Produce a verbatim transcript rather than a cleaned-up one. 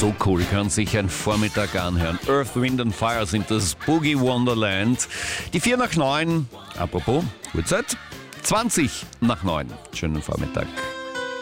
so cool, kann sich ein Vormittag anhören. Earth, Wind and Fire sind das Boogie Wonderland. Die vier nach neun, apropos, Uhrzeit, zwanzig nach neun. Schönen Vormittag.